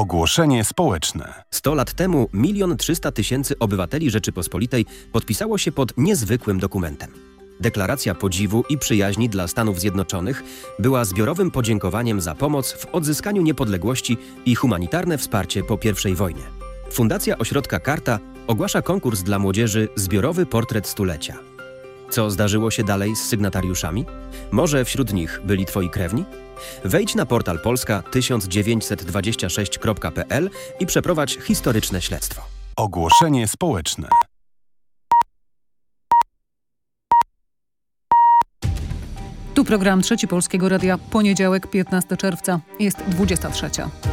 Ogłoszenie społeczne. 100 lat temu 1 300 000 obywateli Rzeczypospolitej podpisało się pod niezwykłym dokumentem. Deklaracja podziwu i przyjaźni dla Stanów Zjednoczonych była zbiorowym podziękowaniem za pomoc w odzyskaniu niepodległości i humanitarne wsparcie po I wojnie. Fundacja Ośrodka Karta ogłasza konkurs dla młodzieży Zbiorowy portret stulecia. Co zdarzyło się dalej z sygnatariuszami? Może wśród nich byli twoi krewni? Wejdź na portal polska1926.pl i przeprowadź historyczne śledztwo. Ogłoszenie społeczne. Tu program Trzeci Polskiego Radia. Poniedziałek, 15 czerwca. Jest 23.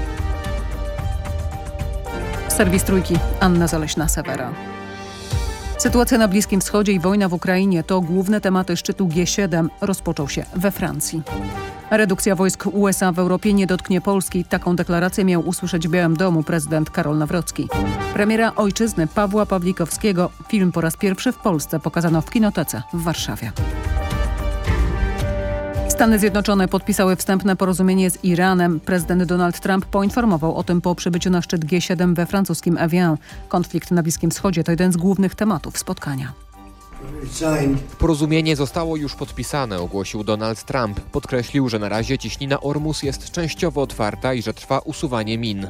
Serwis Trójki. Anna Zaleśna-Sewera. Sytuacja na Bliskim Wschodzie i wojna w Ukrainie to główne tematy szczytu G7. Rozpoczął się we Francji. Redukcja wojsk USA w Europie nie dotknie Polski. Taką deklarację miał usłyszeć w Białym Domu prezydent Karol Nawrocki. Premiera Ojczyzny Pawła Pawlikowskiego. Film po raz pierwszy w Polsce pokazano w Kinotece w Warszawie. Stany Zjednoczone podpisały wstępne porozumienie z Iranem. Prezydent Donald Trump poinformował o tym po przybyciu na szczyt G7 we francuskim Evian. Konflikt na Bliskim Wschodzie to jeden z głównych tematów spotkania. Porozumienie zostało już podpisane, ogłosił Donald Trump. Podkreślił, że na razie ciśnina Ormus jest częściowo otwarta i że trwa usuwanie min.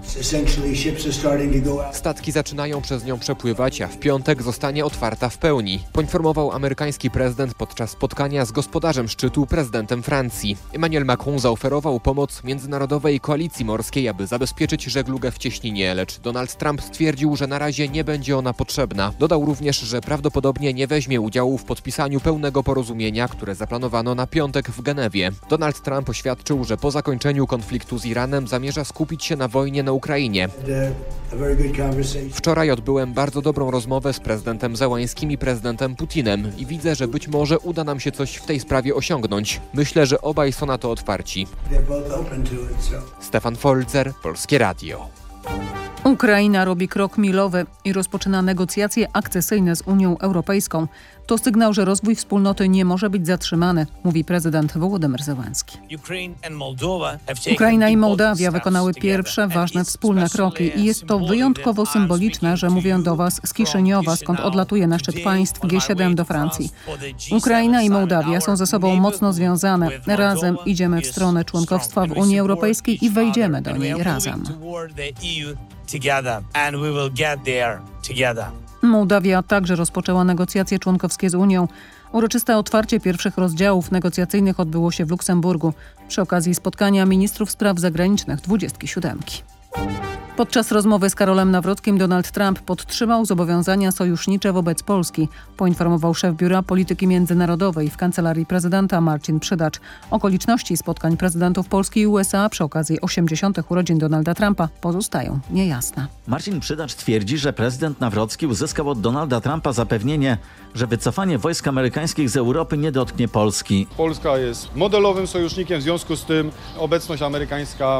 Statki zaczynają przez nią przepływać, a w piątek zostanie otwarta w pełni. Poinformował amerykański prezydent podczas spotkania z gospodarzem szczytu, prezydentem Francji. Emmanuel Macron zaoferował pomoc międzynarodowej koalicji morskiej, aby zabezpieczyć żeglugę w cieśninie, lecz Donald Trump stwierdził, że na razie nie będzie ona potrzebna. Dodał również, że prawdopodobnie nie weźmie udziału w podpisaniu pełnego porozumienia, które zaplanowano na piątek w Genewie. Donald Trump oświadczył, że po zakończeniu konfliktu z Iranem zamierza skupić się na wojnie na Ukrainie. Wczoraj odbyłem bardzo dobrą rozmowę z prezydentem Zełańskim i prezydentem Putinem i widzę, że być może uda nam się coś w tej sprawie osiągnąć. Myślę, że obaj są na to otwarci. Stefan Folzer, Polskie Radio. Ukraina robi krok milowy i rozpoczyna negocjacje akcesyjne z Unią Europejską. To sygnał, że rozwój wspólnoty nie może być zatrzymany, mówi prezydent Wołodymyr Zełenski. Ukraina i Mołdawia wykonały pierwsze ważne wspólne kroki i jest to wyjątkowo symboliczne, że mówię do Was z Kiszyniowa, skąd odlatuje na szczyt państw G7 do Francji. Ukraina i Mołdawia są ze sobą mocno związane. Razem idziemy w stronę członkostwa w Unii Europejskiej i wejdziemy do niej razem. Mołdawia także rozpoczęła negocjacje członkowskie z Unią. Uroczyste otwarcie pierwszych rozdziałów negocjacyjnych odbyło się w Luksemburgu przy okazji spotkania ministrów spraw zagranicznych 27. Podczas rozmowy z Karolem Nawrockim Donald Trump podtrzymał zobowiązania sojusznicze wobec Polski, poinformował szef Biura Polityki Międzynarodowej w Kancelarii Prezydenta Marcin Przydacz. Okoliczności spotkań prezydentów Polski i USA przy okazji 80. urodzin Donalda Trumpa pozostają niejasne. Marcin Przydacz twierdzi, że prezydent Nawrocki uzyskał od Donalda Trumpa zapewnienie, że wycofanie wojsk amerykańskich z Europy nie dotknie Polski. Polska jest modelowym sojusznikiem, w związku z tym obecność amerykańska